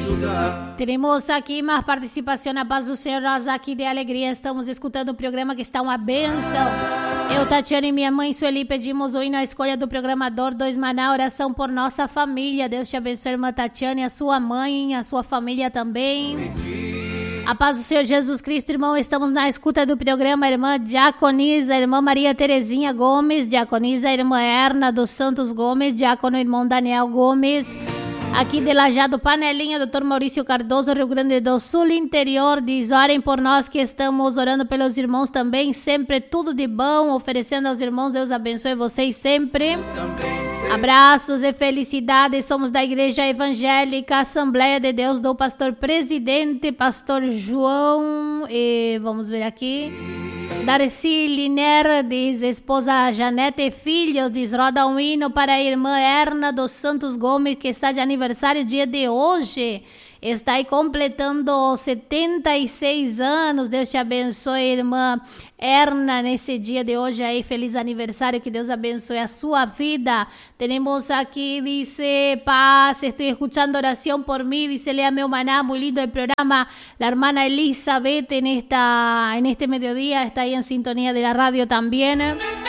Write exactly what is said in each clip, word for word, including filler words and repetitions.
ajudar. Teremos aqui mais participação na paz do Senhor. Nós aqui de alegria estamos escutando o programa que está uma bênção. Eu, Tatiana e minha mãe Sueli pedimos o hino à escolha do programador dois Maná, oração por nossa família. Deus te abençoe, irmã Tatiana, e a sua mãe, a sua família também. A paz do Senhor Jesus Cristo, irmão. Estamos na escuta do programa, irmã Diaconisa, irmã Maria Terezinha Gomes, Diaconisa, irmã Erna dos Santos Gomes, diácono irmão Daniel Gomes. Aqui de Lajado, Panelinha, doutor Maurício Cardoso, Rio Grande do Sul, interior, diz, orem por nós que estamos orando pelos irmãos também, sempre tudo de bom, oferecendo aos irmãos, Deus abençoe vocês sempre. Abraços e felicidades, somos da Igreja Evangélica Assembleia de Deus do pastor presidente, pastor João, e vamos ver aqui... Darcy Liner diz, esposa Janete e filhos, diz, roda um hino para a irmã Erna dos Santos Gomes, que está de aniversário dia de hoje. Está aí completando setenta e seis anos. Deus te abençoe, irmã Erna, nesse dia de hoje aí. Feliz aniversário, que Deus abençoe a sua vida. Temos aqui, dice, paz, estou escuchando oração por mim, dice, lea meu maná, muy lindo el programa. La hermana Elizabeth en, esta, en este mediodía está ahí en sintonía de la radio también.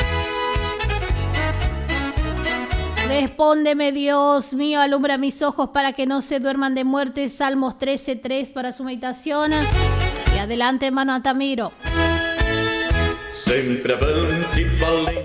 Respóndeme, Dios mío, alumbra mis ojos para que no se duerman de muerte. Salmos trece tres para su meditación. Y adelante, hermano Atamiro. Sempre avante, valente.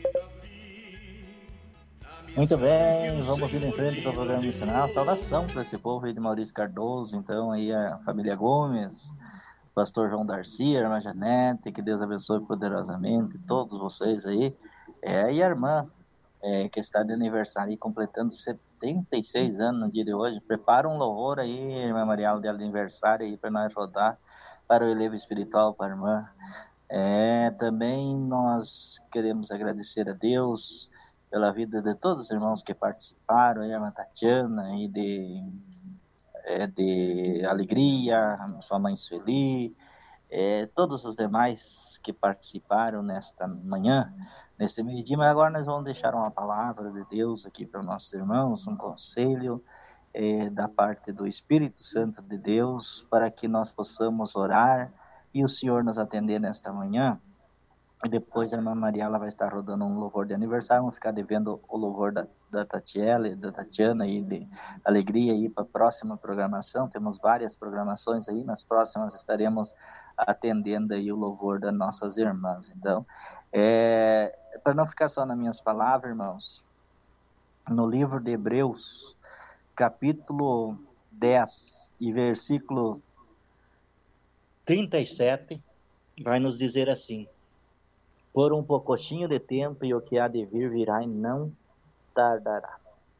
Muito bem, vamos ir em frente para o programa missionário. Saudação para esse povo aí de Maurício Cardoso, então aí a família Gomes, pastor João Darcy, a irmã Janete, que Deus abençoe poderosamente todos vocês aí. É, e a irmã É, que está de aniversário, completando setenta e seis anos no dia de hoje. Prepara um louvor aí, irmã Marial, de aniversário aí para nós rodar para o elevo espiritual, para a irmã. É, também nós queremos agradecer a Deus pela vida de todos os irmãos que participaram, a irmã Tatiana aí de, é, de Alegria, sua mãe Sueli, é, todos os demais que participaram nesta manhã, neste meio-dia, mas agora nós vamos deixar uma palavra de Deus aqui para os nossos irmãos, um conselho é, da parte do Espírito Santo de Deus, para que nós possamos orar e o Senhor nos atender nesta manhã. E depois a irmã Mariela vai estar rodando um louvor de aniversário, vamos ficar devendo o louvor da, da Tatiele, da Tatiana e de Alegria aí para a próxima programação. Temos várias programações aí, nas próximas estaremos atendendo aí o louvor das nossas irmãs. Então, é, para não ficar só nas minhas palavras, irmãos, no livro de Hebreus, capítulo dez e versículo trinta e sete, vai nos dizer assim: por um pouquinho de tempo e o que há de vir virá e não tardará.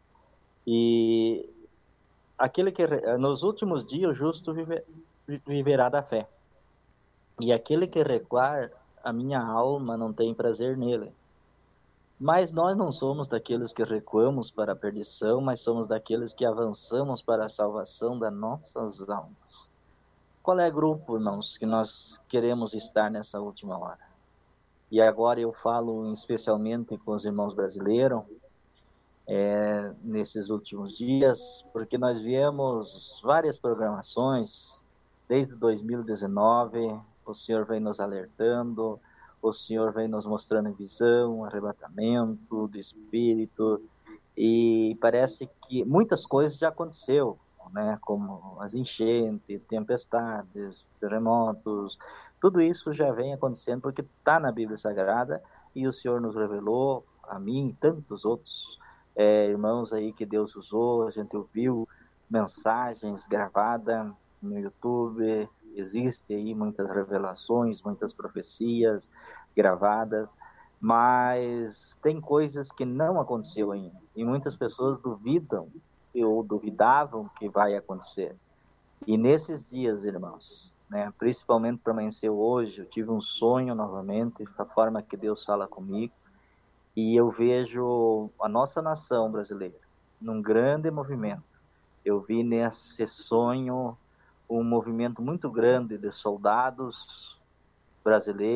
E aquele que nos últimos dias o justo vive, viverá da fé. E aquele que recuar, a minha alma não tem prazer nele. Mas nós não somos daqueles que recuamos para a perdição, mas somos daqueles que avançamos para a salvação das nossas almas. Qual é o grupo, irmãos, que nós queremos estar nessa última hora? E agora eu falo especialmente com os irmãos brasileiros, é, nesses últimos dias, porque nós viemos várias programações, desde dois mil e dezenove, o Senhor vem nos alertando, o Senhor vem nos mostrando visão, arrebatamento do Espírito, e parece que muitas coisas já aconteceu, né, como as enchentes, tempestades, terremotos, tudo isso já vem acontecendo porque está na Bíblia Sagrada e o Senhor nos revelou, a mim e tantos outros é, irmãos aí que Deus usou. A gente ouviu mensagens gravadas no YouTube, existe aí muitas revelações, muitas profecias gravadas, mas tem coisas que não aconteceu ainda e muitas pessoas duvidam ou duvidavam que vai acontecer. E nesses dias, irmãos, né, principalmente para amanhecer hoje, eu tive um sonho novamente, a forma que Deus fala comigo, e eu vejo a nossa nação brasileira num grande movimento. Eu vi nesse sonho um movimento muito grande de soldados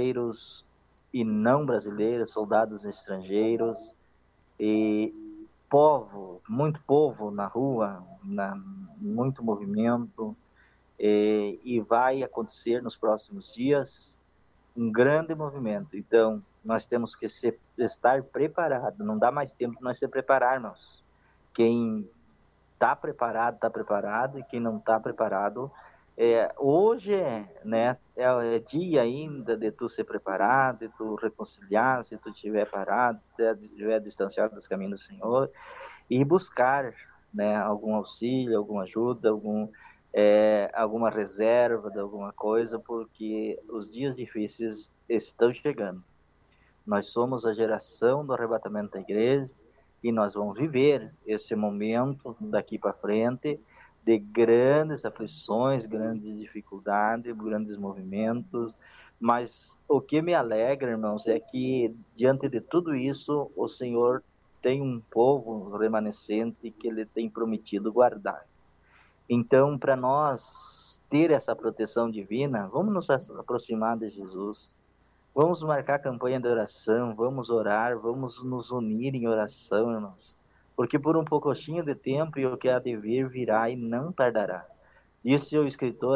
brasileiros e não brasileiros, soldados estrangeiros, e povo, muito povo na rua, na, muito movimento, e, e vai acontecer nos próximos dias um grande movimento. Então, nós temos que ser, estar preparados, não dá mais tempo de nós se prepararmos. Quem está preparado, está preparado, e quem não está preparado, é, hoje né, é, é dia ainda de tu ser preparado, de tu reconciliar, se tu estiver parado, se tu estiver distanciado dos caminhos do Senhor, e buscar né, algum auxílio, alguma ajuda, algum, é, alguma reserva de alguma coisa, porque os dias difíceis estão chegando. Nós somos a geração do arrebatamento da igreja, e nós vamos viver esse momento daqui para frente de grandes aflições, grandes dificuldades, grandes movimentos, mas o que me alegra, irmãos, é que diante de tudo isso, o Senhor tem um povo remanescente que Ele tem prometido guardar. Então, para nós ter essa proteção divina, vamos nos aproximar de Jesus. Vamos marcar campanha de oração, vamos orar, vamos nos unir em oração, irmãos. Porque por um pouquinho de tempo e o que há de vir virá e não tardará. Disse o escritor